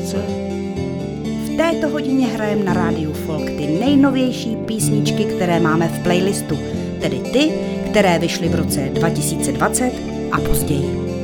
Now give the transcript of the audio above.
C. V této hodině hrajeme na rádiu Folk ty nejnovější písničky, které máme v playlistu, tedy ty, které vyšly v roce 2020 a později.